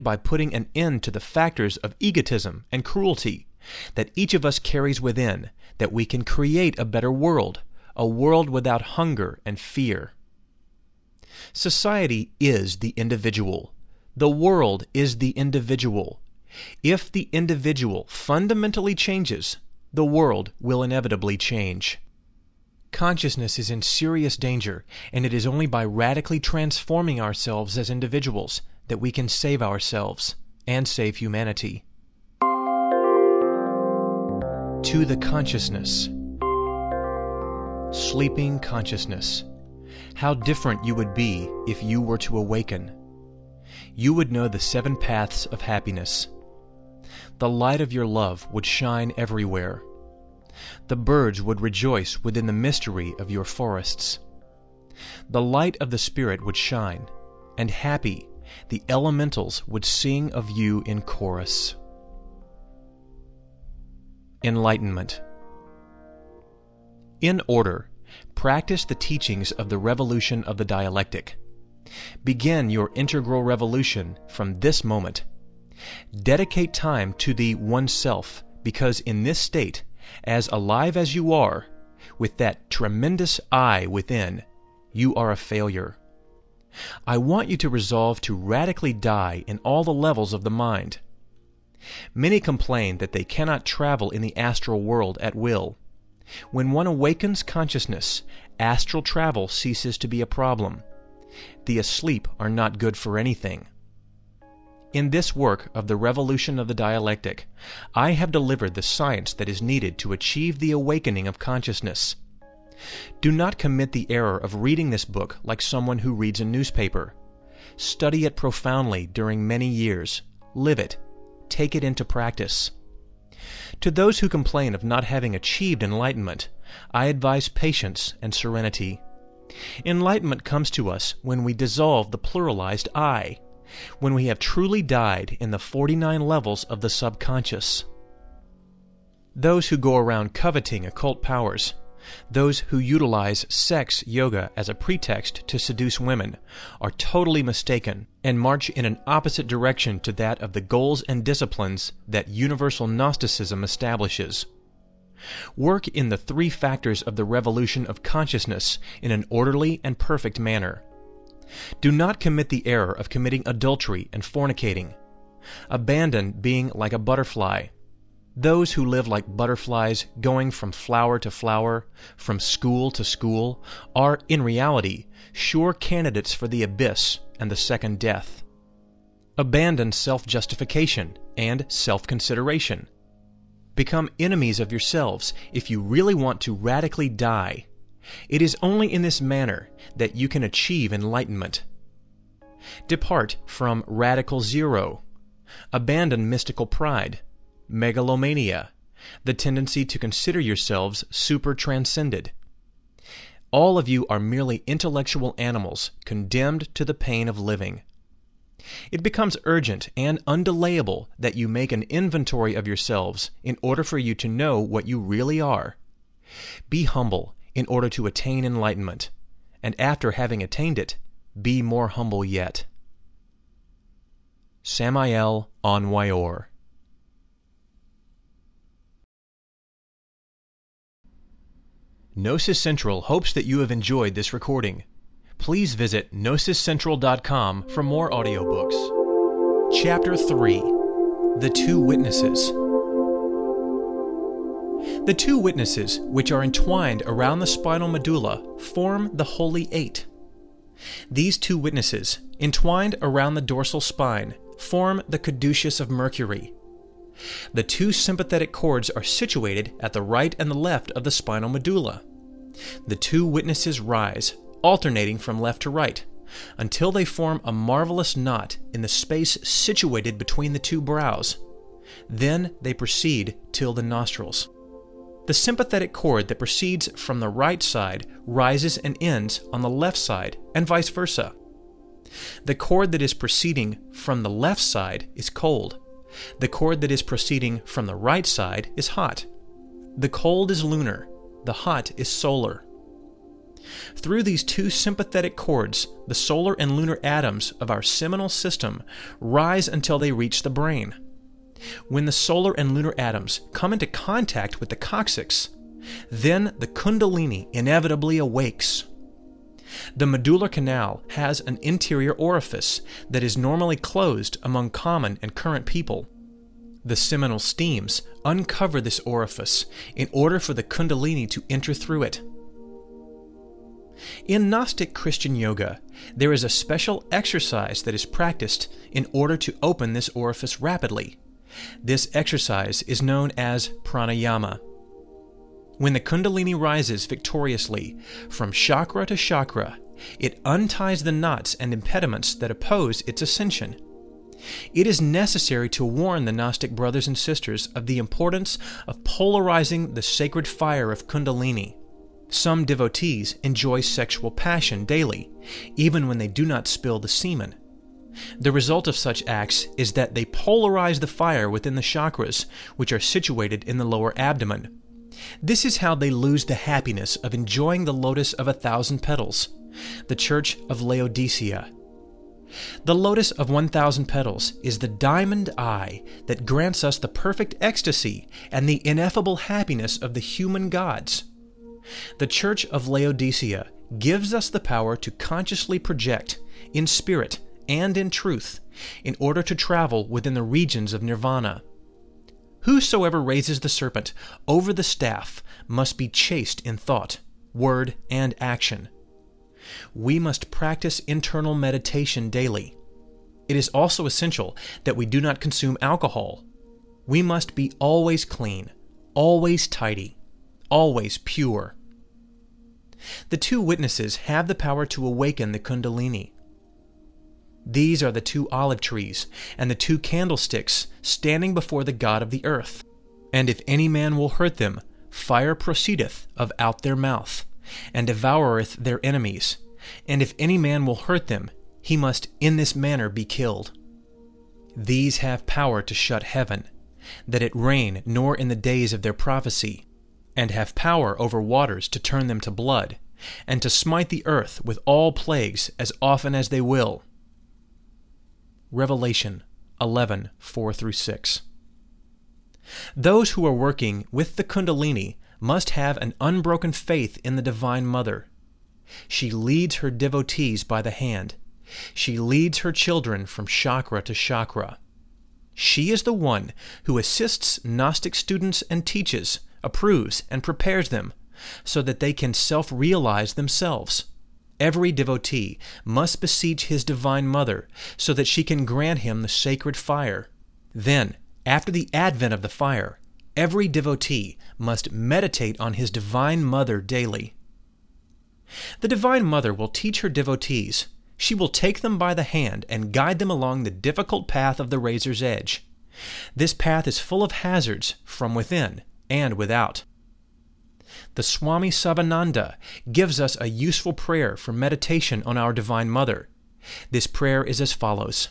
by putting an end to the factors of egotism and cruelty that each of us carries within, that we can create a better world, a world without hunger and fear. Society is the individual. The world is the individual. If the individual fundamentally changes, the world will inevitably change. Consciousness is in serious danger, and it is only by radically transforming ourselves as individuals that we can save ourselves and save humanity. To the consciousness. Sleeping consciousness. How different you would be if you were to awaken. You would know the 7 paths of happiness. The light of your love would shine everywhere. The birds would rejoice within the mystery of your forests. The light of the Spirit would shine, and happy, the elementals would sing of you in chorus. Enlightenment. In order, practice the teachings of the revolution of the dialectic. Begin your integral revolution from this moment. Dedicate time to the oneself, because in this state, as alive as you are, with that tremendous I within, you are a failure. I want you to resolve to radically die in all the levels of the mind. Many complain that they cannot travel in the astral world at will. When one awakens consciousness, astral travel ceases to be a problem. The asleep are not good for anything. In this work of the revolution of the dialectic, I have delivered the science that is needed to achieve the awakening of consciousness. Do not commit the error of reading this book like someone who reads a newspaper. Study it profoundly during many years. Live it. Take it into practice. To those who complain of not having achieved enlightenment, I advise patience and serenity. Enlightenment comes to us when we dissolve the pluralized I, when we have truly died in the 49 levels of the subconscious. Those who go around coveting occult powers, those who utilize sex yoga as a pretext to seduce women, are totally mistaken and march in an opposite direction to that of the goals and disciplines that universal Gnosticism establishes. Work in the 3 factors of the revolution of consciousness in an orderly and perfect manner. Do not commit the error of committing adultery and fornicating. Abandon being like a butterfly. Those who live like butterflies, going from flower to flower, from school to school, are, in reality, sure candidates for the abyss and the second death. Abandon self-justification and self-consideration. Become enemies of yourselves if you really want to radically die. It is only in this manner that you can achieve enlightenment. Depart from radical zero. Abandon mystical pride, megalomania, the tendency to consider yourselves super-transcended. All of you are merely intellectual animals condemned to the pain of living. It becomes urgent and undelayable that you make an inventory of yourselves in order for you to know what you really are. Be humble in order to attain enlightenment, and after having attained it, be more humble yet. Samael Aun Weor. Gnosis Central hopes that you have enjoyed this recording. Please visit GnosisCentral.com for more audiobooks. Chapter 3. The Two Witnesses. The 2 witnesses, which are entwined around the spinal medulla, form the Holy 8. These 2 witnesses, entwined around the dorsal spine, form the caduceus of Mercury. The 2 sympathetic cords are situated at the right and the left of the spinal medulla. The 2 witnesses rise, alternating from left to right, until they form a marvelous knot in the space situated between the 2 brows. Then they proceed till the nostrils. The sympathetic cord that proceeds from the right side rises and ends on the left side, and vice versa. The cord that is proceeding from the left side is cold. The cord that is proceeding from the right side is hot. The cold is lunar, the hot is solar. Through these two sympathetic cords, the solar and lunar atoms of our seminal system rise until they reach the brain. When the solar and lunar atoms come into contact with the coccyx, then the Kundalini inevitably awakes. The medullary canal has an interior orifice that is normally closed among common and current people. The seminal steams uncover this orifice in order for the Kundalini to enter through it. In Gnostic Christian yoga, there is a special exercise that is practiced in order to open this orifice rapidly. This exercise is known as pranayama. When the Kundalini rises victoriously from chakra to chakra, it unties the knots and impediments that oppose its ascension. It is necessary to warn the Gnostic brothers and sisters of the importance of polarizing the sacred fire of Kundalini. Some devotees enjoy sexual passion daily, even when they do not spill the semen. The result of such acts is that they polarize the fire within the chakras, which are situated in the lower abdomen. This is how they lose the happiness of enjoying the lotus of 1,000 petals, the Church of Laodicea. The lotus of 1,000 petals is the diamond eye that grants us the perfect ecstasy and the ineffable happiness of the human gods. The Church of Laodicea gives us the power to consciously project, in spirit and in truth, in order to travel within the regions of nirvana. Whosoever raises the serpent over the staff must be chaste in thought, word, and action. We must practice internal meditation daily. It is also essential that we do not consume alcohol. We must be always clean, always tidy, always pure. The two witnesses have the power to awaken the Kundalini. These are the two olive trees and the two candlesticks standing before the God of the earth. And if any man will hurt them, fire proceedeth of out their mouth, and devoureth their enemies. And if any man will hurt them, he must in this manner be killed. These have power to shut heaven, that it rain nor in the days of their prophecy, and have power over waters to turn them to blood, and to smite the earth with all plagues as often as they will. Revelation 11:4-6. Those who are working with the Kundalini must have an unbroken faith in the Divine Mother. She leads her devotees by the hand. She leads her children from chakra to chakra. She is the one who assists Gnostic students and teaches, approves, and prepares them so that they can self-realize themselves. Every devotee must beseech his Divine Mother so that she can grant him the sacred fire. Then, after the advent of the fire, every devotee must meditate on his Divine Mother daily. The Divine Mother will teach her devotees. She will take them by the hand and guide them along the difficult path of the razor's edge. This path is full of hazards from within and without. The Swami Savananda gives us a useful prayer for meditation on our Divine Mother. This prayer is as follows.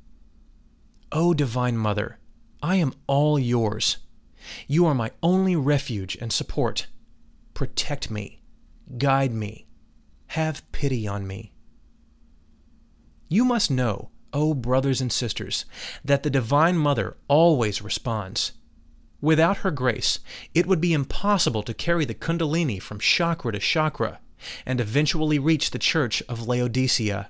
O Divine Mother, I am all yours. You are my only refuge and support. Protect me, guide me, have pity on me. You must know, O brothers and sisters, that the Divine Mother always responds. Without her grace, it would be impossible to carry the Kundalini from chakra to chakra and eventually reach the Church of Laodicea.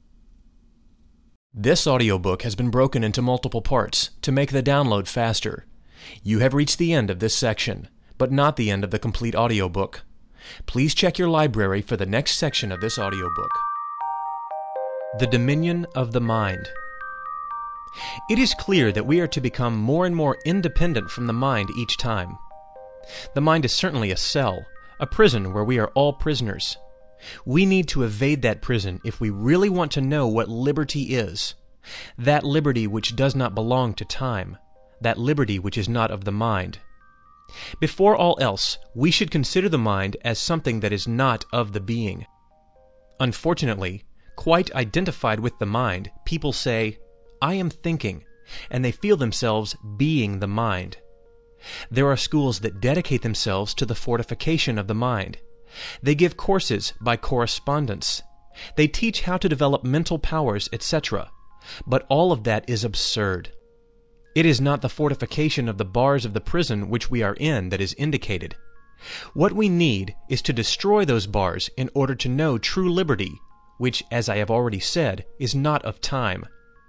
This audiobook has been broken into multiple parts to make the download faster. You have reached the end of this section, but not the end of the complete audiobook. Please check your library for the next section of this audiobook. The Dominion of the Mind. It is clear that we are to become more and more independent from the mind each time. The mind is certainly a cell, a prison where we are all prisoners. We need to evade that prison if we really want to know what liberty is. That liberty which does not belong to time. That liberty which is not of the mind. Before all else, we should consider the mind as something that is not of the being. Unfortunately, quite identified with the mind, people say, I am thinking, and they feel themselves being the mind. There are schools that dedicate themselves to the fortification of the mind. They give courses by correspondence. They teach how to develop mental powers, etc. But all of that is absurd. It is not the fortification of the bars of the prison which we are in that is indicated. What we need is to destroy those bars in order to know true liberty, which, as I have already said, is not of time.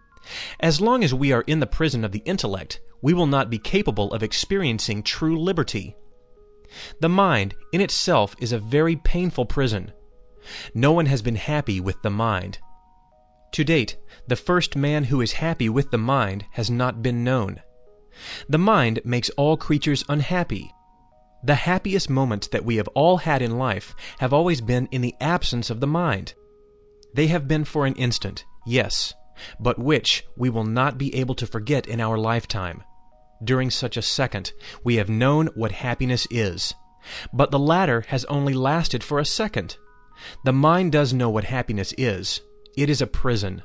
As long as we are in the prison of the intellect, we will not be capable of experiencing true liberty. The mind, in itself, is a very painful prison. No one has been happy with the mind. To date, the first man who is happy with the mind has not been known. The mind makes all creatures unhappy. The happiest moments that we have all had in life have always been in the absence of the mind. They have been for an instant, yes, but which we will not be able to forget in our lifetime. During such a second, we have known what happiness is. But the latter has only lasted for a second. The mind does know what happiness is. It is a prison.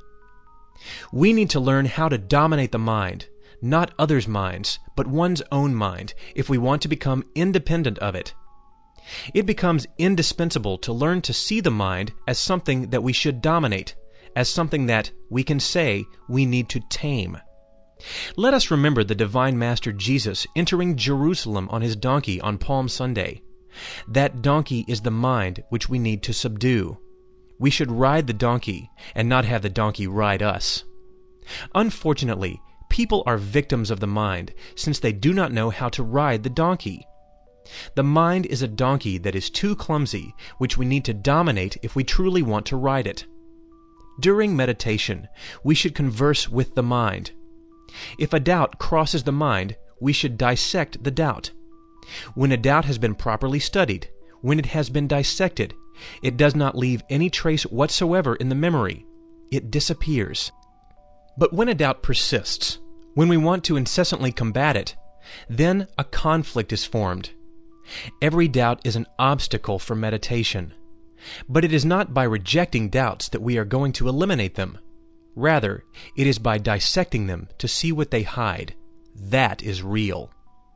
We need to learn how to dominate the mind, not others' minds, but one's own mind, if we want to become independent of it. It becomes indispensable to learn to see the mind as something that we should dominate, as something that, we can say, we need to tame. Let us remember the Divine Master Jesus entering Jerusalem on his donkey on Palm Sunday. That donkey is the mind which we need to subdue. We should ride the donkey, and not have the donkey ride us. Unfortunately, people are victims of the mind, since they do not know how to ride the donkey. The mind is a donkey that is too clumsy, which we need to dominate if we truly want to ride it. During meditation, we should converse with the mind. If a doubt crosses the mind, we should dissect the doubt. When a doubt has been properly studied, when it has been dissected, it does not leave any trace whatsoever in the memory. It disappears. But when a doubt persists, when we want to incessantly combat it, then a conflict is formed. Every doubt is an obstacle for meditation. But it is not by rejecting doubts that we are going to eliminate them. Rather, it is by dissecting them to see what they hide. That is real.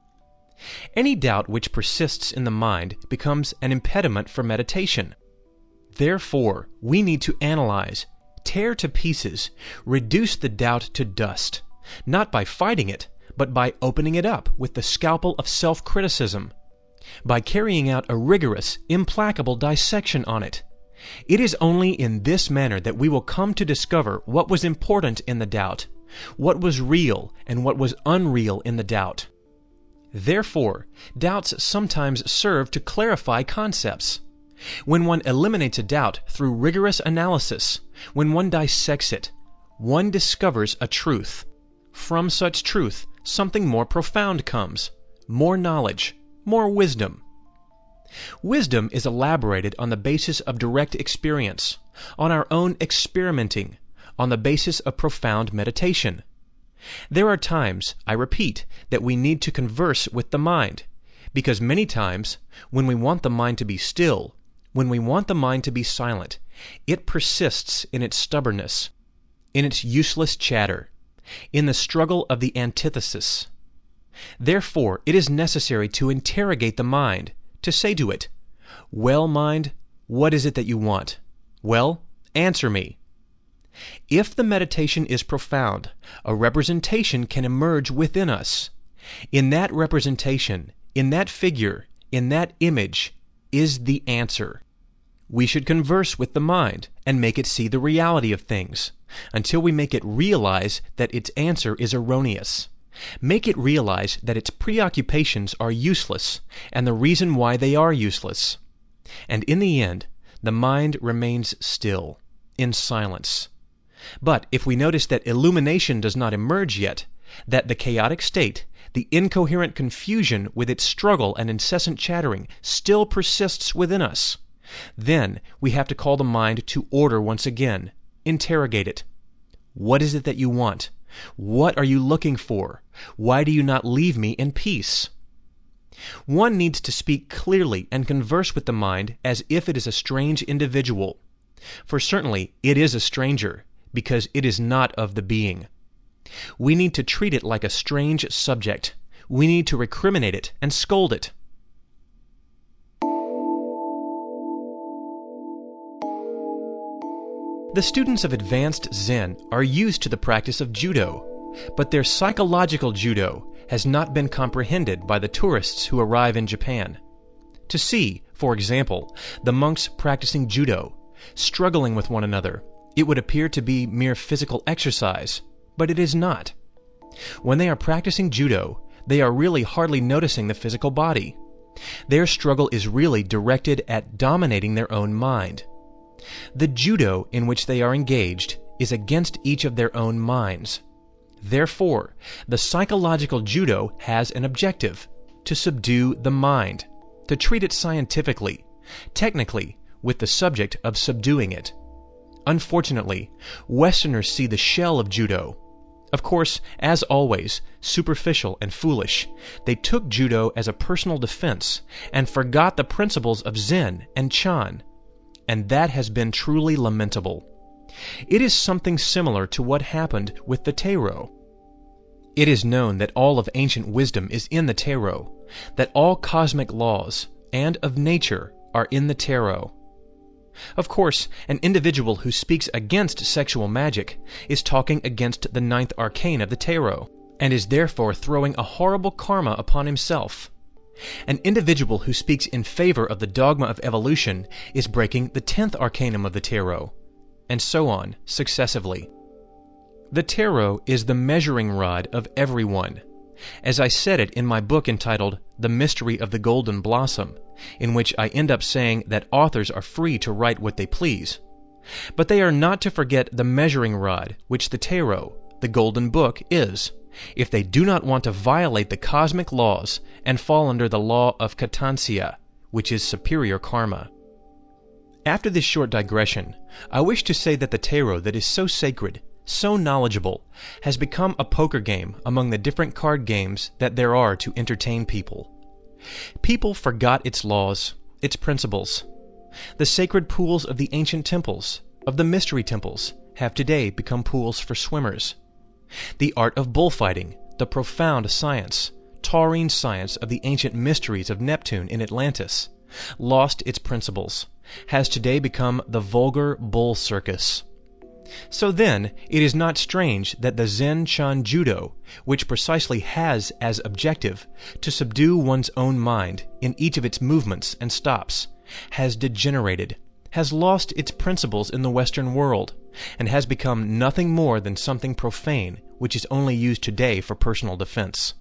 Any doubt which persists in the mind becomes an impediment for meditation. Therefore, we need to analyze, tear to pieces, reduce the doubt to dust, not by fighting it, but by opening it up with the scalpel of self-criticism, by carrying out a rigorous, implacable dissection on it. It is only in this manner that we will come to discover what was important in the doubt, what was real and what was unreal in the doubt. Therefore, doubts sometimes serve to clarify concepts. When one eliminates a doubt through rigorous analysis, when one dissects it, one discovers a truth. From such truth, something more profound comes, more knowledge, more wisdom. Wisdom is elaborated on the basis of direct experience, on our own experimenting, on the basis of profound meditation. There are times, I repeat, that we need to converse with the mind, because many times, when we want the mind to be still, when we want the mind to be silent, it persists in its stubbornness, in its useless chatter, in the struggle of the antithesis. Therefore, it is necessary to interrogate the mind, to say to it, "Well, mind, what is it that you want? Well, answer me." If the meditation is profound, a representation can emerge within us. In that representation, in that figure, in that image, is the answer. We should converse with the mind and make it see the reality of things, until we make it realize that its answer is erroneous. Make it realize that its preoccupations are useless, and the reason why they are useless. And in the end, the mind remains still, in silence. But if we notice that illumination does not emerge yet, that the chaotic state, the incoherent confusion with its struggle and incessant chattering still persists within us, then we have to call the mind to order once again, interrogate it. What is it that you want? What are you looking for? Why do you not leave me in peace? One needs to speak clearly and converse with the mind as if it is a strange individual. For certainly it is a stranger, because it is not of the being. We need to treat it like a strange subject. We need to recriminate it and scold it. The students of advanced Zen are used to the practice of Judo, but their psychological Judo has not been comprehended by the tourists who arrive in Japan. To see, for example, the monks practicing Judo, struggling with one another, it would appear to be mere physical exercise, but it is not. When they are practicing Judo, they are really hardly noticing the physical body. Their struggle is really directed at dominating their own mind. The Judo in which they are engaged is against each of their own minds. Therefore, the psychological Judo has an objective: to subdue the mind, to treat it scientifically, technically, with the subject of subduing it. Unfortunately, Westerners see the shell of Judo. Of course, as always, superficial and foolish, they took Judo as a personal defense and forgot the principles of Zen and Chan, and that has been truly lamentable. It is something similar to what happened with the Teiro. It is known that all of ancient wisdom is in the Teiro, that all cosmic laws and of nature are in the Teiro. Of course, an individual who speaks against sexual magic is talking against the ninth arcane of the Teiro, and is therefore throwing a horrible karma upon himself. An individual who speaks in favor of the dogma of evolution is breaking the 10th arcanum of the Teiro, and so on successively. The Teiro is the measuring rod of everyone. As I said it in my book entitled The Mystery of the Golden Blossom, in which I end up saying that authors are free to write what they please. But they are not to forget the measuring rod, which the Teiro, the Golden Book, is, if they do not want to violate the cosmic laws and fall under the law of Katansia, which is superior karma. After this short digression, I wish to say that the Teiro that is so sacred, so knowledgeable, has become a poker game among the different card games that there are to entertain people. People forgot its laws, its principles. The sacred pools of the ancient temples, of the mystery temples, have today become pools for swimmers. The art of bullfighting, the profound science, taurine science of the ancient mysteries of Neptune in Atlantis, lost its principles, has today become the vulgar bull circus. So then, it is not strange that the Zen-Chan Judo, which precisely has as objective to subdue one's own mind in each of its movements and stops, has degenerated, has lost its principles in the Western world, and has become nothing more than something profane which is only used today for personal defense.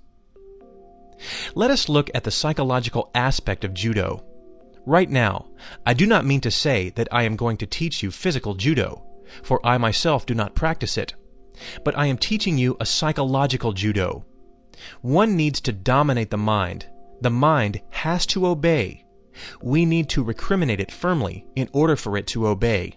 Let us look at the psychological aspect of Judo. Right now, I do not mean to say that I am going to teach you physical Judo, for I myself do not practice it, but I am teaching you a psychological Judo. One needs to dominate the mind. The mind has to obey. We need to recriminate it firmly in order for it to obey.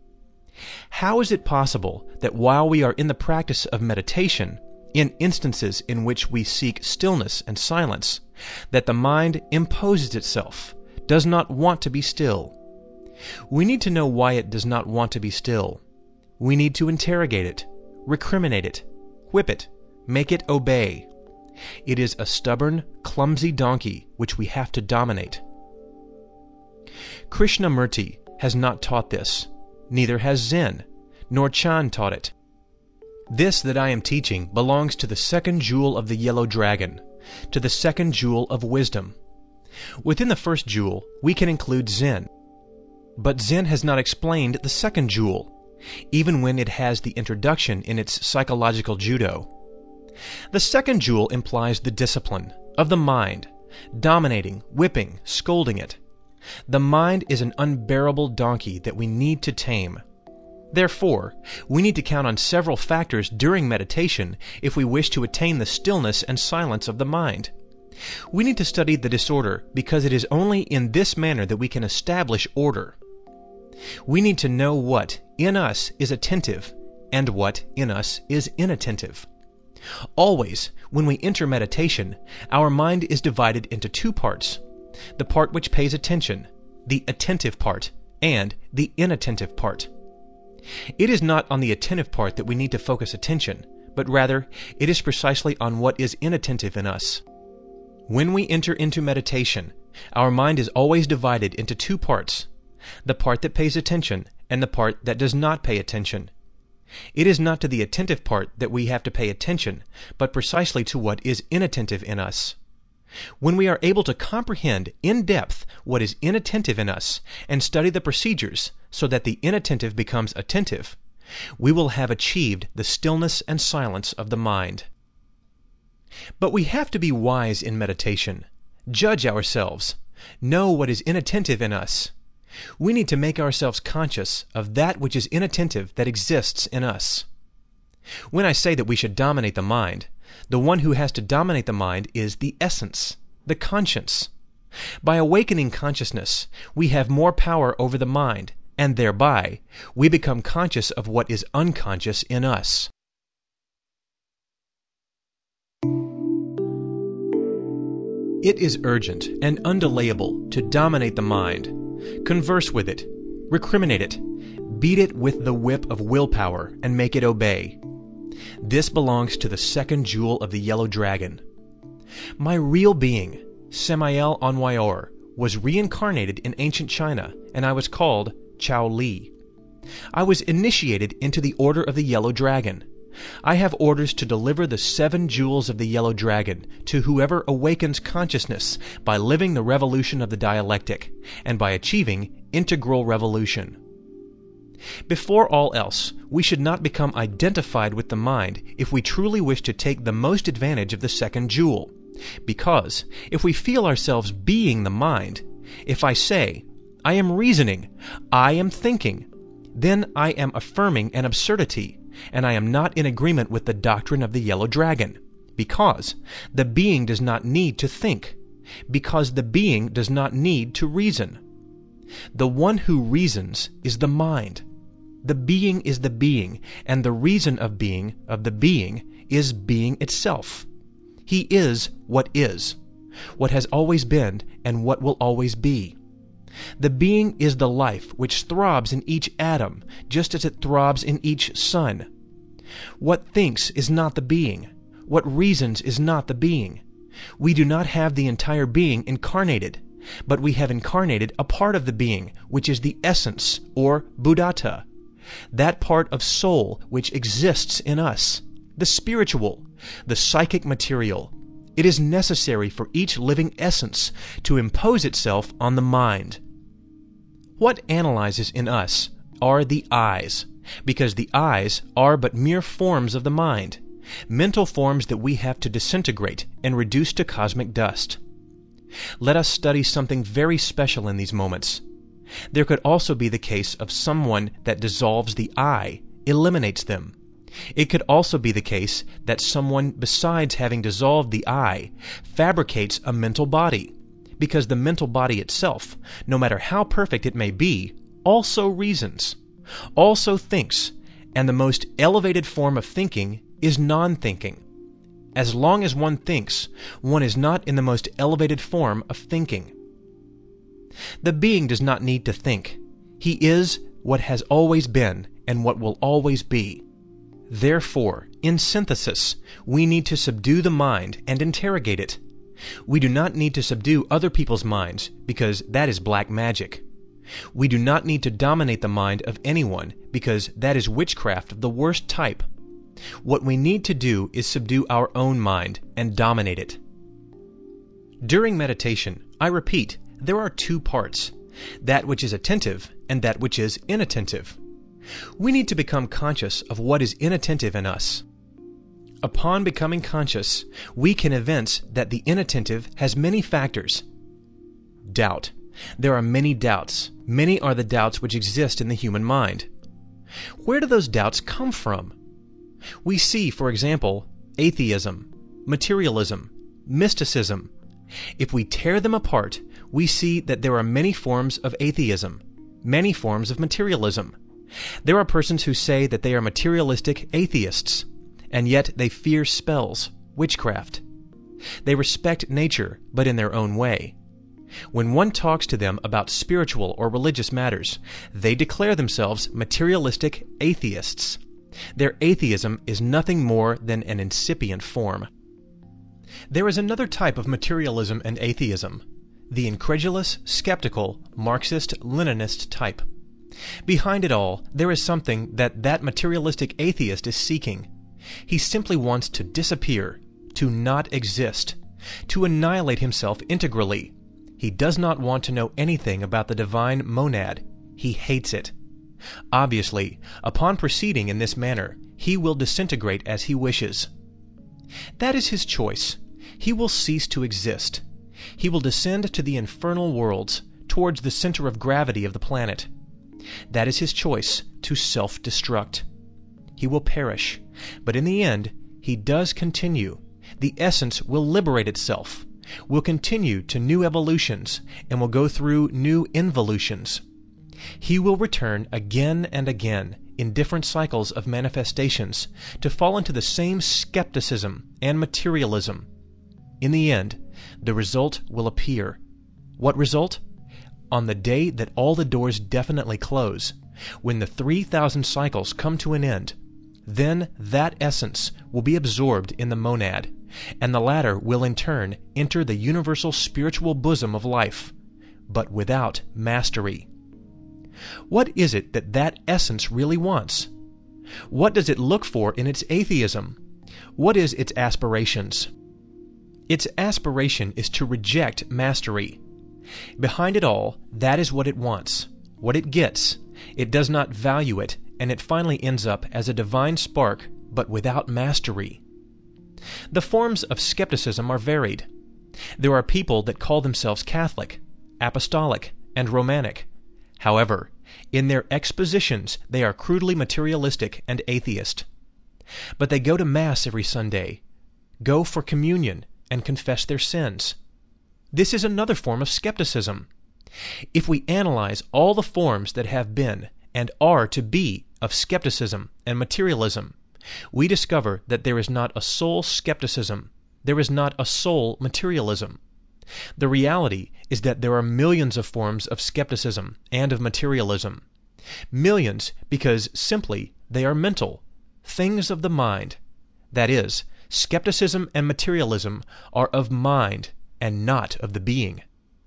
How is it possible that while we are in the practice of meditation, in instances in which we seek stillness and silence, that the mind imposes itself, does not want to be still? We need to know why it does not want to be still. We need to interrogate it, recriminate it, whip it, make it obey. It is a stubborn, clumsy donkey which we have to dominate. Krishnamurti has not taught this, neither has Zen, nor Chan taught it. This that I am teaching belongs to the second jewel of the yellow dragon, to the second jewel of wisdom. Within the first jewel, we can include Zen. But Zen has not explained the second jewel, even when it has the introduction in its psychological Judo. The second jewel implies the discipline of the mind, dominating, whipping, scolding it. The mind is an unbearable donkey that we need to tame. Therefore, we need to count on several factors during meditation if we wish to attain the stillness and silence of the mind. We need to study the disorder because it is only in this manner that we can establish order. We need to know what in us is attentive and what in us is inattentive. Always, when we enter meditation, our mind is divided into two parts: the part which pays attention, the attentive part, and the inattentive part. It is not on the attentive part that we need to focus attention, but rather it is precisely on what is inattentive in us. When we enter into meditation, our mind is always divided into two parts: the part that pays attention and the part that does not pay attention. It is not to the attentive part that we have to pay attention, but precisely to what is inattentive in us. When we are able to comprehend in depth what is inattentive in us and study the procedures so that the inattentive becomes attentive, we will have achieved the stillness and silence of the mind. But we have to be wise in meditation, judge ourselves, know what is inattentive in us. We need to make ourselves conscious of that which is inattentive that exists in us. When I say that we should dominate the mind, the one who has to dominate the mind is the essence, the conscience. By awakening consciousness, we have more power over the mind, and thereby we become conscious of what is unconscious in us. It is urgent and undelayable to dominate the mind. Converse with it, recriminate it, beat it with the whip of willpower, and make it obey. This belongs to the second jewel of the yellow dragon. My real being, Samael Onwayor, was reincarnated in ancient China, and I was called Chao Li. I was initiated into the Order of the Yellow Dragon. I have orders to deliver the 7 jewels of the Yellow Dragon to whoever awakens consciousness by living the revolution of the dialectic, and by achieving integral revolution. Before all else, we should not become identified with the mind if we truly wish to take the most advantage of the second jewel, because if we feel ourselves being the mind, if I say, I am reasoning, I am thinking, then I am affirming an absurdity, and I am not in agreement with the doctrine of the Yellow Dragon, because the being does not need to think, because the being does not need to reason. The one who reasons is the mind. The being is the being, and the reason of the being is being itself. He is, what has always been, and what will always be. The being is the life which throbs in each atom, just as it throbs in each sun. What thinks is not the being. What reasons is not the being. We do not have the entire being incarnated, but we have incarnated a part of the being, which is the essence, or Buddhata, that part of soul which exists in us, the spiritual, the psychic material. It is necessary for each living essence to impose itself on the mind. What analyzes in us are the eyes, because the eyes are but mere forms of the mind, mental forms that we have to disintegrate and reduce to cosmic dust. Let us study something very special in these moments. There could also be the case of someone that dissolves the eye, eliminates them. It could also be the case that someone, besides having dissolved the eye, fabricates a mental body, because the mental body itself, no matter how perfect it may be, also reasons, also thinks, and the most elevated form of thinking is non-thinking. As long as one thinks, one is not in the most elevated form of thinking. The being does not need to think. He is what has always been and what will always be. Therefore, in synthesis, we need to subdue the mind and interrogate it. We do not need to subdue other people's minds, because that is black magic. We do not need to dominate the mind of anyone, because that is witchcraft of the worst type. What we need to do is subdue our own mind and dominate it. During meditation, I repeat, there are 2 parts, that which is attentive and that which is inattentive. We need to become conscious of what is inattentive in us. Upon becoming conscious, we can evince that the inattentive has many factors. Doubt. There are many doubts. Many are the doubts which exist in the human mind. Where do those doubts come from? We see, for example, atheism, materialism, mysticism. If we tear them apart, we see that there are many forms of atheism, many forms of materialism. There are persons who say that they are materialistic atheists, and yet they fear spells, witchcraft. They respect nature, but in their own way. When one talks to them about spiritual or religious matters, they declare themselves materialistic atheists. Their atheism is nothing more than an incipient form. There is another type of materialism and atheism, the incredulous, skeptical, Marxist-Leninist type. Behind it all, there is something that materialistic atheist is seeking. He simply wants to disappear, to not exist, to annihilate himself integrally. He does not want to know anything about the divine monad. He hates it. Obviously, upon proceeding in this manner, he will disintegrate as he wishes. That is his choice. He will cease to exist. He will descend to the infernal worlds, towards the center of gravity of the planet. That is his choice, to self-destruct. He will perish, but in the end, he does continue. The essence will liberate itself, will continue to new evolutions, and will go through new involutions. He will return again and again in different cycles of manifestations to fall into the same skepticism and materialism. In the end, the result will appear. What result? On the day that all the doors definitely close, when the 3,000 cycles come to an end, then that essence will be absorbed in the monad, and the latter will in turn enter the universal spiritual bosom of life, but without mastery. What is it that essence really wants? What does it look for in its atheism? What is its aspirations? Its aspiration is to reject mastery. Behind it all, that is what it wants, what it gets. It does not value it, and it finally ends up as a divine spark, but without mastery. The forms of skepticism are varied. There are people that call themselves Catholic, Apostolic, and Romanic. However, in their expositions they are crudely materialistic and atheist. But they go to Mass every Sunday, go for communion, and confess their sins. This is another form of skepticism. If we analyze all the forms that have been and are to be of skepticism and materialism, we discover that there is not a soul skepticism, there is not a soul materialism. The reality is that there are millions of forms of skepticism and of materialism. Millions because simply they are mental, things of the mind. That is, skepticism and materialism are of mind and not of the being.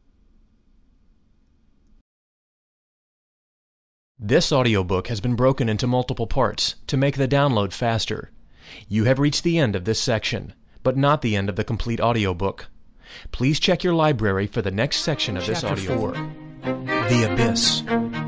This audiobook has been broken into multiple parts to make the download faster. You have reached the end of this section, but not the end of the complete audiobook. Please check your library for the next section of this audiobook. The Abyss.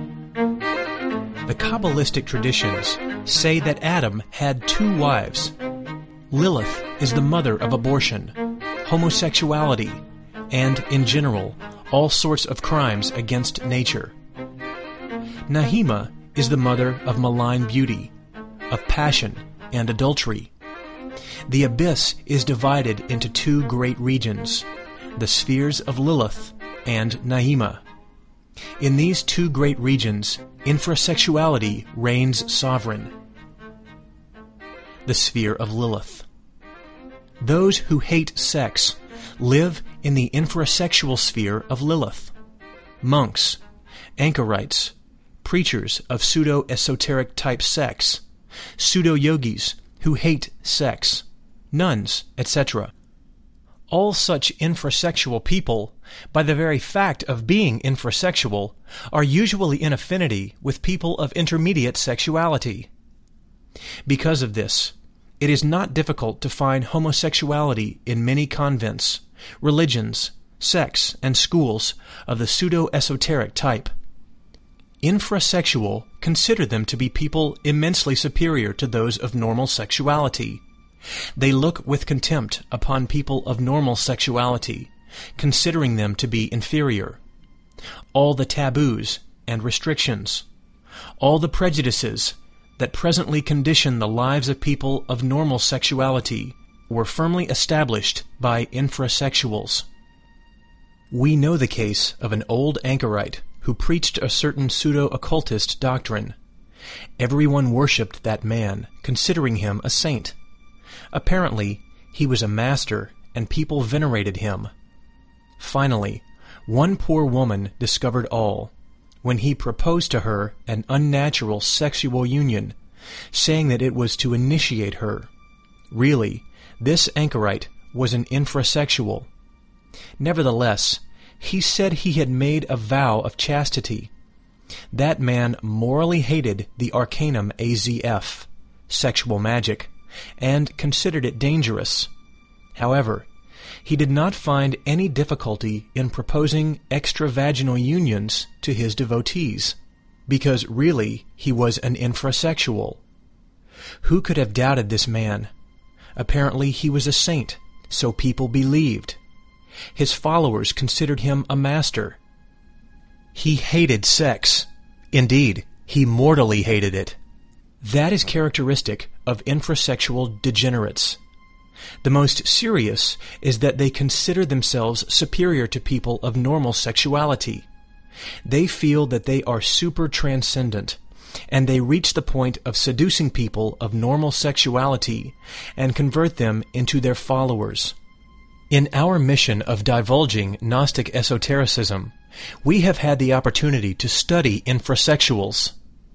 The Kabbalistic traditions say that Adam had 2 wives. Lilith is the mother of abortion, homosexuality, and, in general, all sorts of crimes against nature. Nahima is the mother of malign beauty, of passion and adultery. The abyss is divided into 2 great regions, the spheres of Lilith and Nahima. In these 2 great regions, infrasexuality reigns sovereign. The sphere of Lilith. Those who hate sex live in the infrasexual sphere of Lilith. Monks, anchorites, preachers of pseudo-esoteric type sects, pseudo-yogis who hate sex, nuns, etc. All such infrasexual people, by the very fact of being infrasexual, are usually in affinity with people of intermediate sexuality. Because of this, it is not difficult to find homosexuality in many convents, religions, sects, and schools of the pseudo-esoteric type. Infrasexual consider them to be people immensely superior to those of normal sexuality. They look with contempt upon people of normal sexuality, considering them to be inferior. All the taboos and restrictions, all the prejudices that presently condition the lives of people of normal sexuality were firmly established by infrasexuals. We know the case of an old anchorite who preached a certain pseudo-occultist doctrine. Everyone worshipped that man, considering him a saint. Apparently, he was a master, and people venerated him. Finally, one poor woman discovered all, when he proposed to her an unnatural sexual union, saying that it was to initiate her. Really, this anchorite was an infrasexual. Nevertheless, he said he had made a vow of chastity. That man morally hated the arcanum AZF, sexual magic, and considered it dangerous. However, he did not find any difficulty in proposing extravaginal unions to his devotees, because really he was an infrasexual. Who could have doubted this man? Apparently he was a saint, so people believed. His followers considered him a master. He hated sex. Indeed, he mortally hated it. That is characteristic of infrasexual degenerates. The most serious is that they consider themselves superior to people of normal sexuality. They feel that they are super-transcendent, and they reach the point of seducing people of normal sexuality and convert them into their followers. In our mission of divulging Gnostic esotericism, we have had the opportunity to study infrasexuals.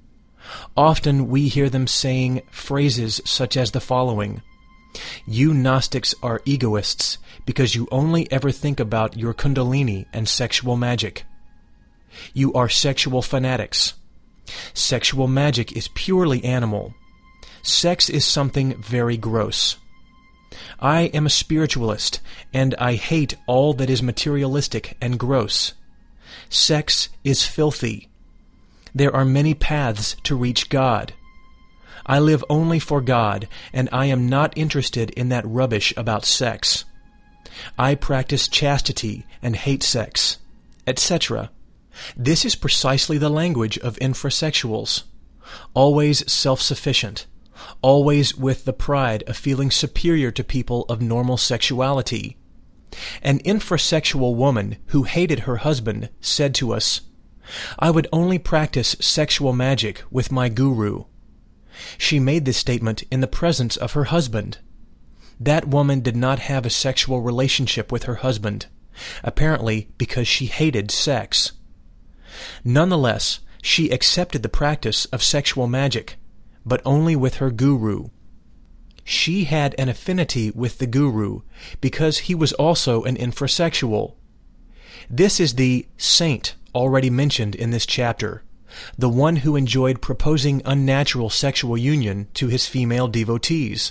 Often we hear them saying phrases such as the following: "You Gnostics are egoists because you only ever think about your kundalini and sexual magic. You are sexual fanatics. Sexual magic is purely animal. Sex is something very gross. I am a spiritualist, and I hate all that is materialistic and gross. Sex is filthy. There are many paths to reach God. I live only for God, and I am not interested in that rubbish about sex. I practice chastity and hate sex," etc. This is precisely the language of infrasexuals. Always self-sufficient. Always with the pride of feeling superior to people of normal sexuality. An infrasexual woman who hated her husband said to us, "I would only practice sexual magic with my guru." She made this statement in the presence of her husband. That woman did not have a sexual relationship with her husband, apparently because she hated sex. Nonetheless, she accepted the practice of sexual magic, but only with her guru. She had an affinity with the guru because he was also an infrasexual. This is the saint already mentioned in this chapter, the one who enjoyed proposing unnatural sexual union to his female devotees.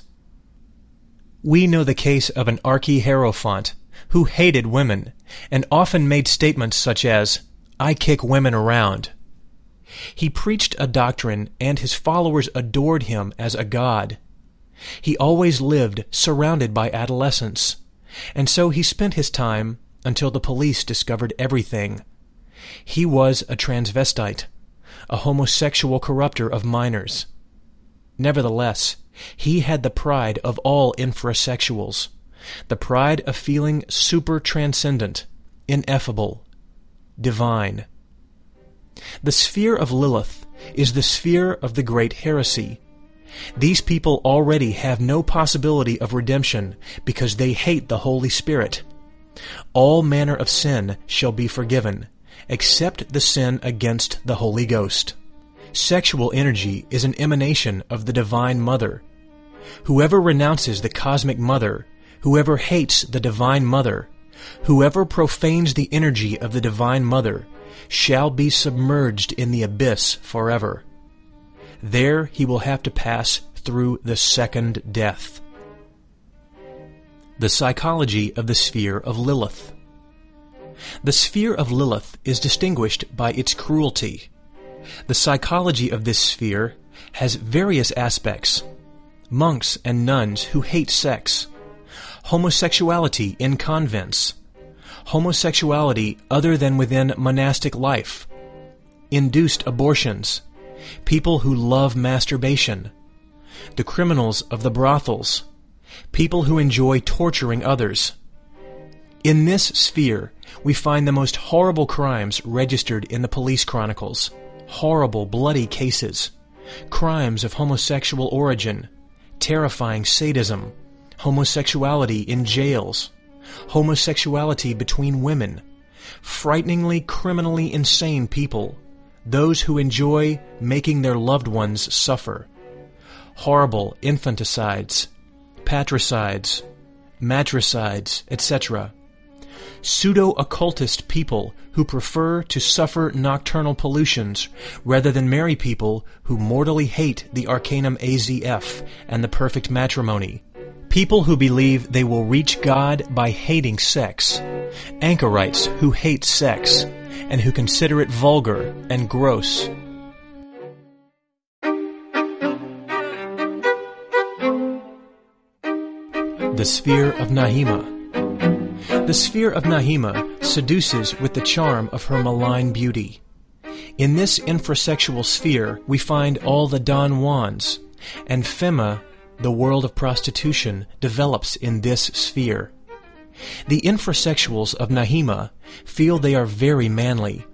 We know the case of an archihierophant who hated women and often made statements such as, "I kick women around." He preached a doctrine and his followers adored him as a god. He always lived surrounded by adolescents, and so he spent his time until the police discovered everything. He was a transvestite, a homosexual corrupter of minors. Nevertheless, he had the pride of all infrasexuals, the pride of feeling super-transcendent, ineffable, divine. The sphere of Lilith is the sphere of the great heresy. These people already have no possibility of redemption because they hate the Holy Spirit. All manner of sin shall be forgiven, except the sin against the Holy Ghost. Sexual energy is an emanation of the Divine Mother. Whoever renounces the Cosmic Mother, whoever hates the Divine Mother, whoever profanes the energy of the Divine Mother, shall be submerged in the abyss forever. There he will have to pass through the second death. The psychology of the sphere of Lilith. The sphere of Lilith is distinguished by its cruelty. The psychology of this sphere has various aspects: monks and nuns who hate sex, homosexuality in convents, homosexuality other than within monastic life, induced abortions, people who love masturbation, the criminals of the brothels, people who enjoy torturing others. In this sphere, we find the most horrible crimes registered in the police chronicles, horrible, bloody cases, crimes of homosexual origin, terrifying sadism, homosexuality in jails, homosexuality between women, frighteningly criminally insane people, those who enjoy making their loved ones suffer, horrible infanticides, patricides, matricides, etc., Pseudo-occultist people who prefer to suffer nocturnal pollutions rather than marry people who mortally hate the Arcanum AZF and the perfect matrimony. People who believe they will reach God by hating sex. Anchorites who hate sex and who consider it vulgar and gross. The Sphere of Nahima. The Sphere of Nahima seduces with the charm of her malign beauty. In this infrasexual sphere we find all the Don Juans, and Fema, the world of prostitution, develops in this sphere. The infrasexuals of Nahima feel they are very manly.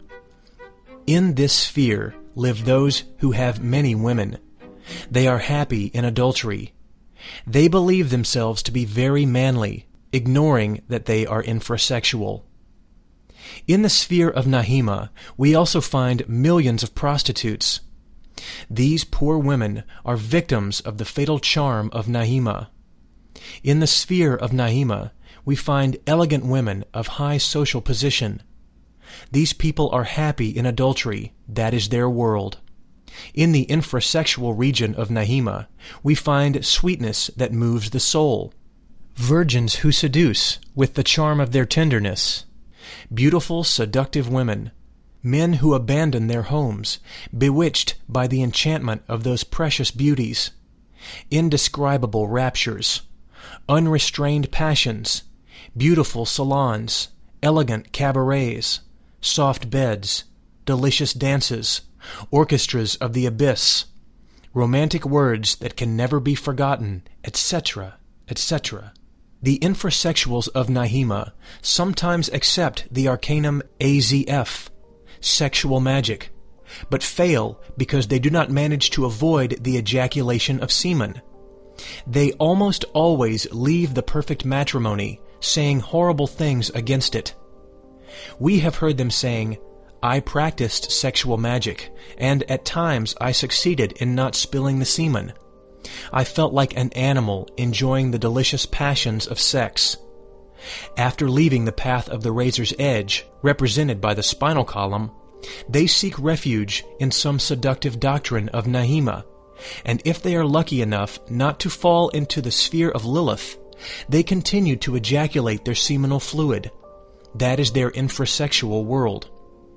In this sphere live those who have many women. They are happy in adultery. They believe themselves to be very manly, ignoring that they are infrasexual. In the sphere of Nahima, we also find millions of prostitutes. These poor women are victims of the fatal charm of Nahima. In the sphere of Nahima, we find elegant women of high social position. These people are happy in adultery. That is their world. In the infrasexual region of Nahima, we find sweetness that moves the soul. Virgins who seduce with the charm of their tenderness. Beautiful, seductive women. Men who abandon their homes, bewitched by the enchantment of those precious beauties. Indescribable raptures. Unrestrained passions. Beautiful salons. Elegant cabarets. Soft beds. Delicious dances. Orchestras of the abyss. Romantic words that can never be forgotten, etc., etc. The infrasexuals of Nahima sometimes accept the Arcanum AZF, sexual magic, but fail because they do not manage to avoid the ejaculation of semen. They almost always leave the perfect matrimony, saying horrible things against it. We have heard them saying, "I practiced sexual magic, and at times I succeeded in not spilling the semen. I felt like an animal enjoying the delicious passions of sex." After leaving the path of the razor's edge, represented by the spinal column, they seek refuge in some seductive doctrine of Nahima, and if they are lucky enough not to fall into the sphere of Lilith, they continue to ejaculate their seminal fluid. That is their infrasexual world.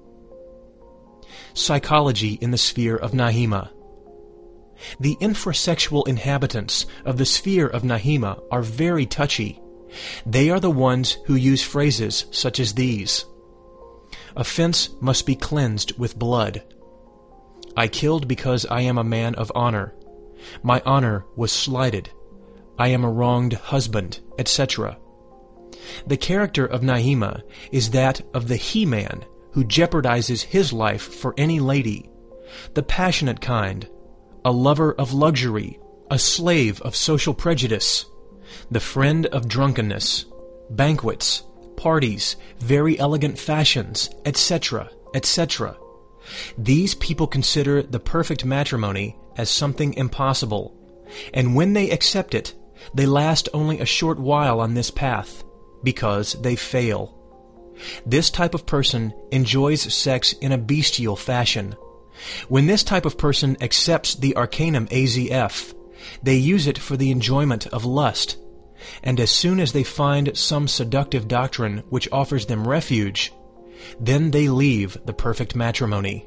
Psychology in the sphere of Nahima. The infrasexual inhabitants of the sphere of Nahima are very touchy. They are the ones who use phrases such as these. Offense must be cleansed with blood. I killed because I am a man of honor. My honor was slighted. I am a wronged husband, etc. The character of Nahima is that of the he-man who jeopardizes his life for any lady, the passionate kind, a lover of luxury, a slave of social prejudice, the friend of drunkenness, banquets, parties, very elegant fashions, etc., etc. These people consider the perfect matrimony as something impossible, and when they accept it, they last only a short while on this path, because they fail. This type of person enjoys sex in a bestial fashion. When this type of person accepts the Arcanum AZF, they use it for the enjoyment of lust, and as soon as they find some seductive doctrine which offers them refuge, then they leave the perfect matrimony.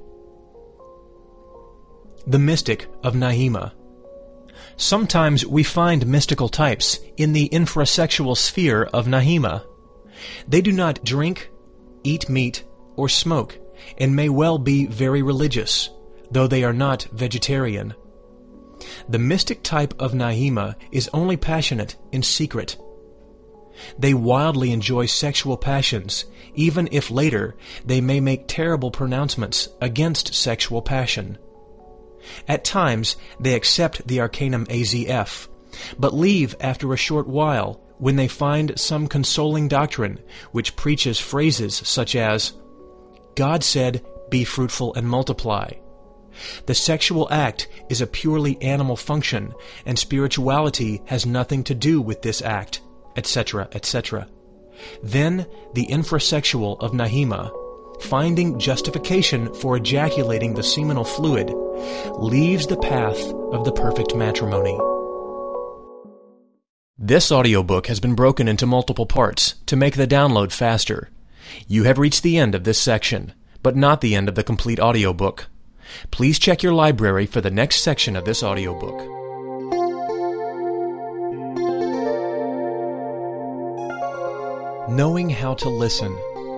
The mystic of Nahima. Sometimes we find mystical types in the infrasexual sphere of Nahima. They do not drink, eat meat, or smoke, and may well be very religious, though they are not vegetarian. The mystic type of Nahima is only passionate in secret. They wildly enjoy sexual passions, even if later they may make terrible pronouncements against sexual passion. At times they accept the Arcanum AZF, but leave after a short while when they find some consoling doctrine which preaches phrases such as, God said, "Be fruitful and multiply." The sexual act is a purely animal function, and spirituality has nothing to do with this act, etc., etc. Then the infrasexual of Nahima, finding justification for ejaculating the seminal fluid, leaves the path of the perfect matrimony. This audiobook has been broken into multiple parts to make the download faster. You have reached the end of this section, but not the end of the complete audiobook. Please check your library for the next section of this audiobook. Knowing how to listen.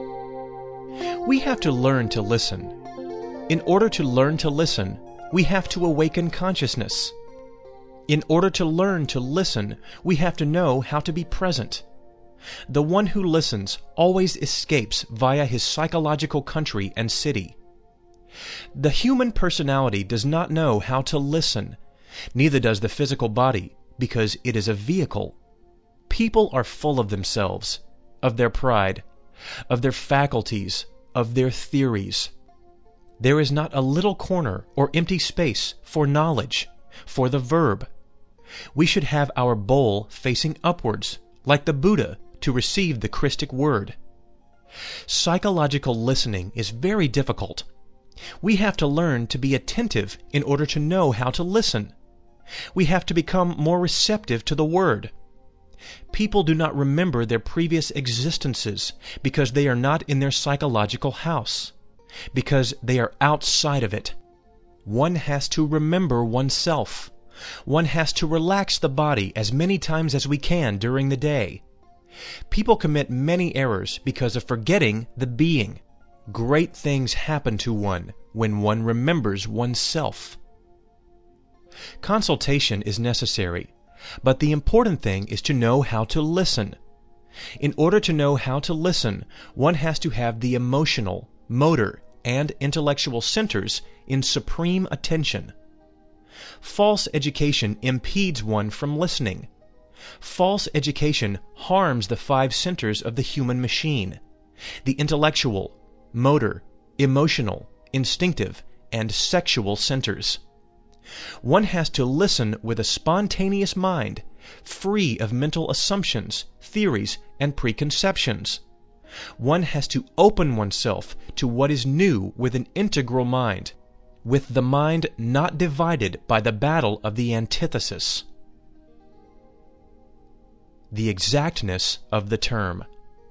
We have to learn to listen. In order to learn to listen, we have to awaken consciousness. In order to learn to listen, we have to know how to be present. The one who listens always escapes via his psychological country and city. The human personality does not know how to listen, neither does the physical body, because it is a vehicle. People are full of themselves, of their pride, of their faculties, of their theories. There is not a little corner or empty space for knowledge, for the verb. We should have our bowl facing upwards, like the Buddha, to receive the Christic word. Psychological listening is very difficult. We have to learn to be attentive in order to know how to listen. We have to become more receptive to the word. People do not remember their previous existences because they are not in their psychological house, because they are outside of it. One has to remember oneself. One has to relax the body as many times as we can during the day. People commit many errors because of forgetting the being. Great things happen to one when one remembers oneself. Consultation is necessary, but the important thing is to know how to listen. In order to know how to listen, one has to have the emotional, motor, and intellectual centers in supreme attention. False education impedes one from listening. False education harms the 5 centers of the human machine: the intellectual, motor, emotional, instinctive, and sexual centers. One has to listen with a spontaneous mind, free of mental assumptions, theories, and preconceptions. One has to open oneself to what is new with an integral mind, with the mind not divided by the battle of the antithesis. The exactness of the term.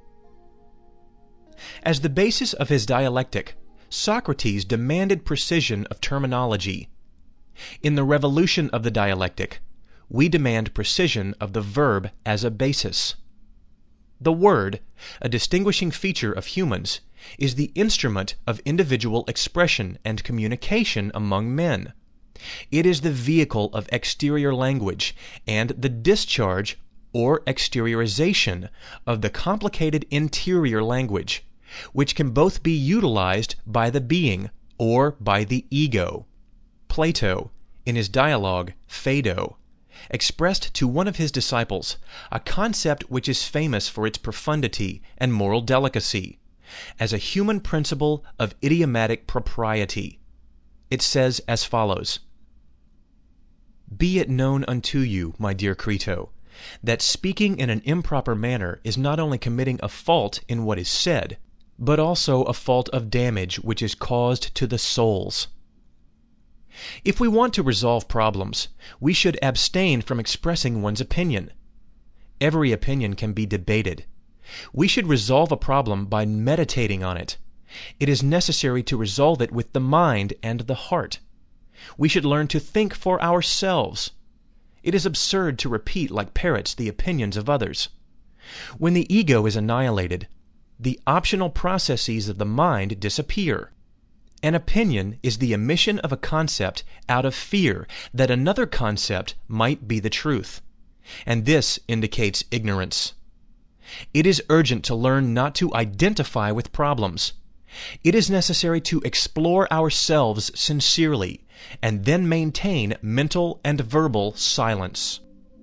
As the basis of his dialectic, Socrates demanded precision of terminology. In the revolution of the dialectic, we demand precision of the verb as a basis. The word, a distinguishing feature of humans, is the instrument of individual expression and communication among men. It is the vehicle of exterior language and the discharge or exteriorization of the complicated interior language, which can both be utilized by the being or by the ego. Plato, in his dialogue Phaedo, expressed to one of his disciples a concept which is famous for its profundity and moral delicacy, as a human principle of idiomatic propriety. It says as follows: "Be it known unto you, my dear Crito, that speaking in an improper manner is not only committing a fault in what is said, but also a fault of damage which is caused to the souls." If we want to resolve problems, we should abstain from expressing one's opinion. Every opinion can be debated. We should resolve a problem by meditating on it. It is necessary to resolve it with the mind and the heart. We should learn to think for ourselves. It is absurd to repeat like parrots the opinions of others. When the ego is annihilated, the optional processes of the mind disappear. An opinion is the emission of a concept out of fear that another concept might be the truth, and this indicates ignorance. It is urgent to learn not to identify with problems. It is necessary to explore ourselves sincerely, and then maintain mental and verbal silence.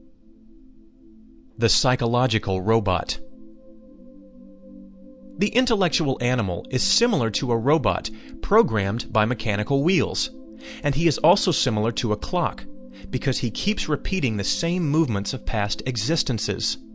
The psychological robot. The intellectual animal is similar to a robot programmed by mechanical wheels, and he is also similar to a clock, because he keeps repeating the same movements of past existences.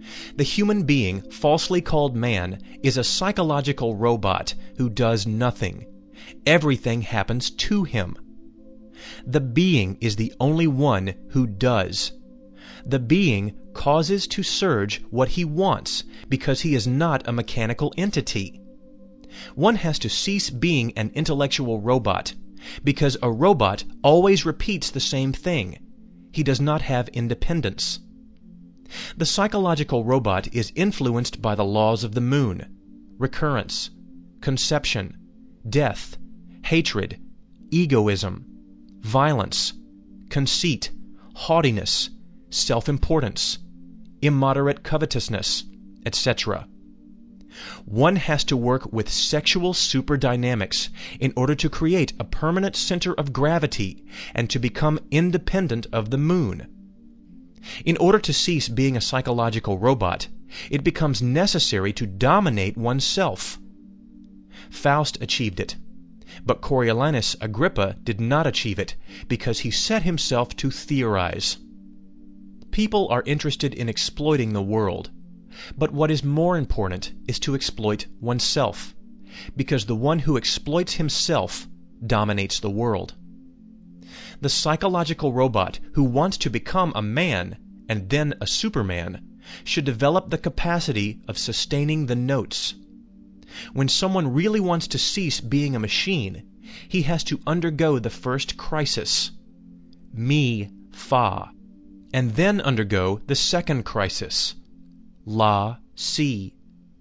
The human being, falsely called man, is a psychological robot who does nothing. Everything happens to him. The being is the only one who does. The being causes to surge what he wants because he is not a mechanical entity. One has to cease being an intellectual robot because a robot always repeats the same thing. He does not have independence. The psychological robot is influenced by the laws of the moon, recurrence, conception, death, hatred, egoism, violence, conceit, haughtiness, self-importance, immoderate covetousness, etc. One has to work with sexual superdynamics in order to create a permanent center of gravity and to become independent of the moon. In order to cease being a psychological robot, it becomes necessary to dominate oneself. Faust achieved it, but Coriolanus Agrippa did not achieve it because he set himself to theorize. People are interested in exploiting the world, but what is more important is to exploit oneself, because the one who exploits himself dominates the world. The psychological robot who wants to become a man and then a superman should develop the capacity of sustaining the notes. When someone really wants to cease being a machine, he has to undergo the first crisis, mi, fa, and then undergo the second crisis, la, si.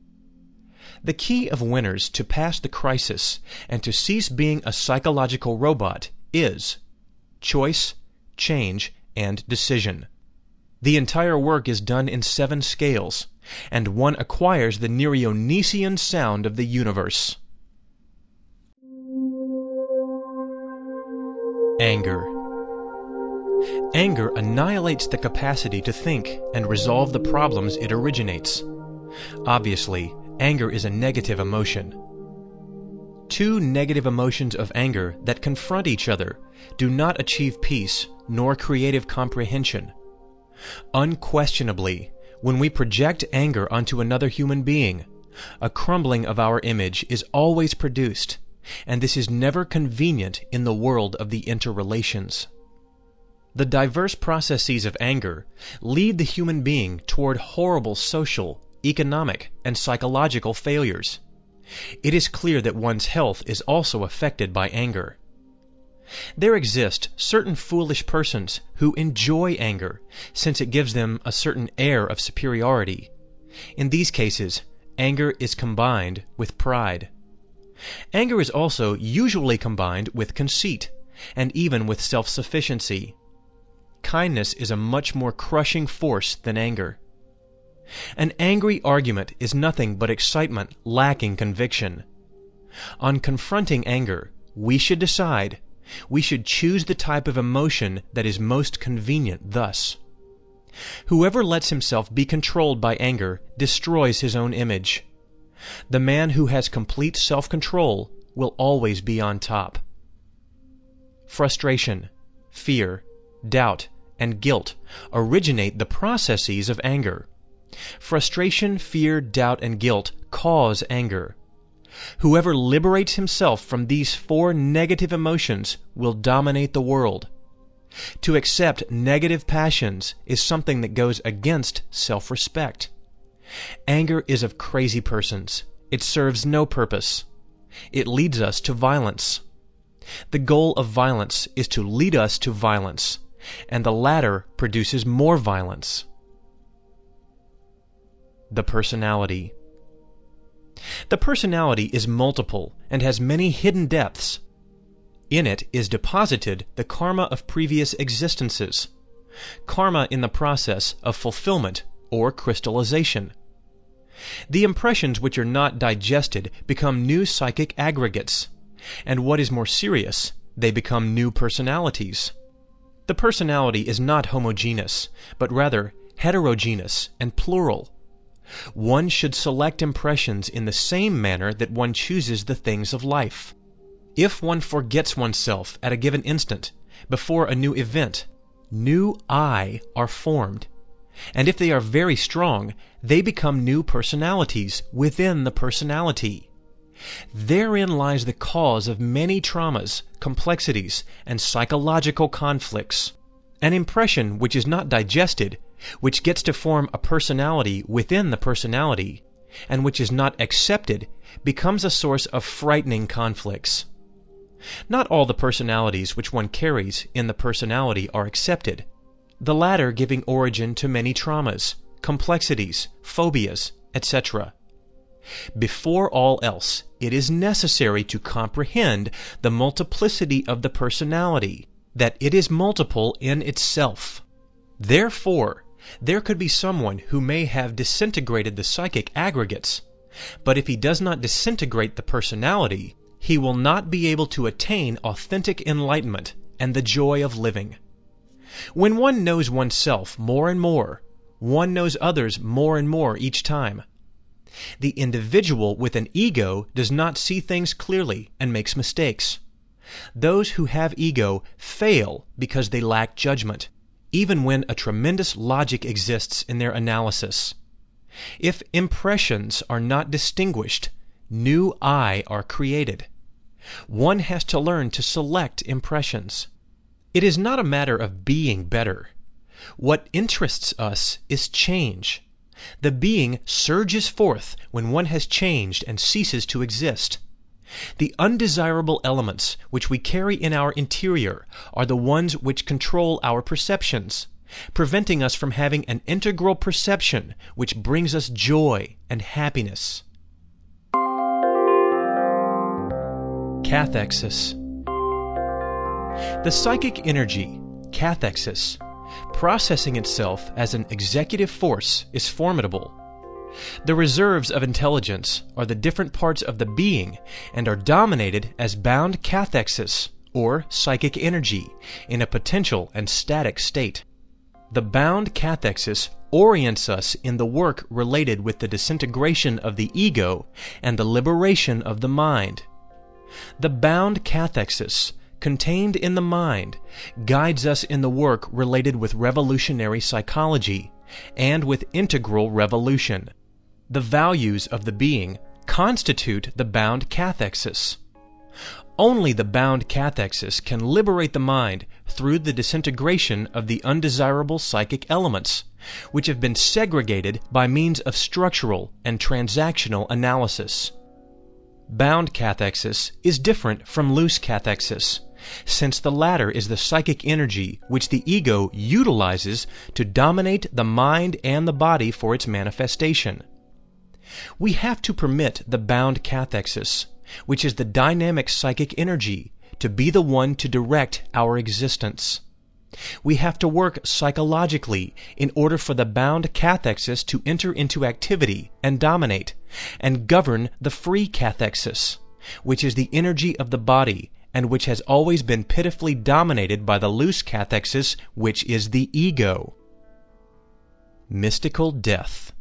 The key of winners to pass the crisis and to cease being a psychological robot is choice, change, and decision. The entire work is done in 7 scales, and one acquires the Nereonesian sound of the universe. Anger. Anger annihilates the capacity to think and resolve the problems it originates. Obviously, anger is a negative emotion. 2 negative emotions of anger that confront each other do not achieve peace nor creative comprehension. Unquestionably, when we project anger onto another human being, a crumbling of our image is always produced, and this is never convenient in the world of the interrelations. The diverse processes of anger lead the human being toward horrible social, economic, and psychological failures. It is clear that one's health is also affected by anger. There exist certain foolish persons who enjoy anger, since it gives them a certain air of superiority. In these cases, anger is combined with pride. Anger is also usually combined with conceit, and even with self-sufficiency. Kindness is a much more crushing force than anger. An angry argument is nothing but excitement lacking conviction. On confronting anger, we should decide. We should choose the type of emotion that is most convenient thus. Whoever lets himself be controlled by anger destroys his own image. The man who has complete self-control will always be on top. Frustration, fear, doubt, and guilt originate the processes of anger. Frustration, fear, doubt, and guilt cause anger. Whoever liberates himself from these 4 negative emotions will dominate the world. To accept negative passions is something that goes against self-respect. Anger is of crazy persons. It serves no purpose. It leads us to violence. The goal of violence is to lead us to violence, and the latter produces more violence. The personality. The personality is multiple and has many hidden depths. In it is deposited the karma of previous existences, karma in the process of fulfillment or crystallization. The impressions which are not digested become new psychic aggregates, and what is more serious, they become new personalities. The personality is not homogeneous, but rather heterogeneous and plural. One should select impressions in the same manner that one chooses the things of life. If one forgets oneself at a given instant, before a new event, new I are formed. And if they are very strong, they become new personalities within the personality. Therein lies the cause of many traumas, complexities, and psychological conflicts. An impression which is not digested, which gets to form a personality within the personality, and which is not accepted, becomes a source of frightening conflicts. Not all the personalities which one carries in the personality are accepted, the latter giving origin to many traumas, complexities, phobias, etc. Before all else, it is necessary to comprehend the multiplicity of the personality, that it is multiple in itself. Therefore, there could be someone who may have disintegrated the psychic aggregates, but if he does not disintegrate the personality, he will not be able to attain authentic enlightenment and the joy of living. When one knows oneself more and more, one knows others more and more each time. The individual with an ego does not see things clearly and makes mistakes. Those who have ego fail because they lack judgment, even when a tremendous logic exists in their analysis. If impressions are not distinguished, new I are created. One has to learn to select impressions. It is not a matter of being better. What interests us is change. The being surges forth when one has changed and ceases to exist. The undesirable elements which we carry in our interior are the ones which control our perceptions, preventing us from having an integral perception which brings us joy and happiness. Cathexis. The psychic energy, cathexis, processing itself as an executive force, is formidable. The reserves of intelligence are the different parts of the being and are dominated as bound cathexis, or psychic energy, in a potential and static state. The bound cathexis orients us in the work related with the disintegration of the ego and the liberation of the mind. The bound cathexis, contained in the mind, guides us in the work related with revolutionary psychology and with integral revolution. The values of the being constitute the bound cathexis. Only the bound cathexis can liberate the mind through the disintegration of the undesirable psychic elements, which have been segregated by means of structural and transactional analysis. Bound cathexis is different from loose cathexis, since the latter is the psychic energy which the ego utilizes to dominate the mind and the body for its manifestation. We have to permit the bound cathexis, which is the dynamic psychic energy, to be the one to direct our existence. We have to work psychologically in order for the bound cathexis to enter into activity and dominate, and govern the free cathexis, which is the energy of the body and which has always been pitifully dominated by the loose cathexis, which is the ego. Mystical death.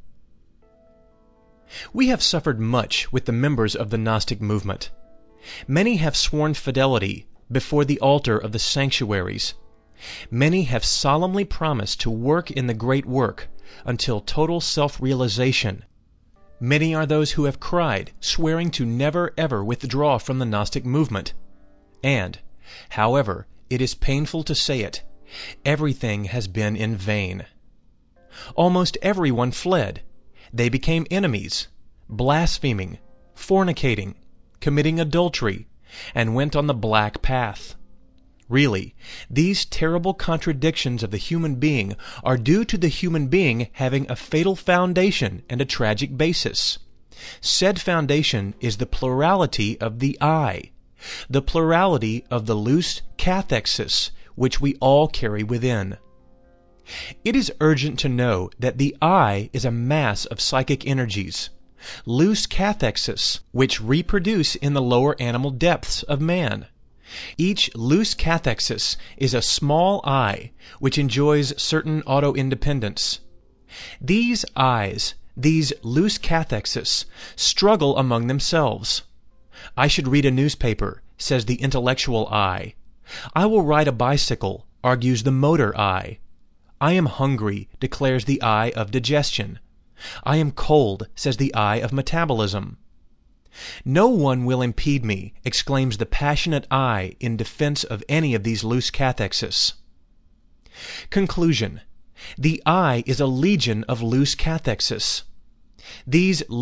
We have suffered much with the members of the Gnostic movement. Many have sworn fidelity before the altar of the sanctuaries. Many have solemnly promised to work in the great work until total self-realization. Many are those who have cried, swearing to never ever withdraw from the Gnostic movement. And, however, it is painful to say it, everything has been in vain. Almost everyone fled. They became enemies, blaspheming, fornicating, committing adultery, and went on the black path. Really, these terrible contradictions of the human being are due to the human being having a fatal foundation and a tragic basis. Said foundation is the plurality of the I, the plurality of the loose cathexis, which we all carry within. It is urgent to know that the I is a mass of psychic energies, loose cathexis, which reproduce in the lower animal depths of man. Each loose cathexis is a small I, which enjoys certain auto-independence. These I's, these loose cathexis, struggle among themselves. I should read a newspaper, says the intellectual I. I will ride a bicycle, argues the motor I. I am hungry, declares the I of digestion. I am cold, says the I of metabolism. No one will impede me, exclaims the passionate I in defense of any of these loose cathexis. Conclusion. The I is a legion of loose cathexis. These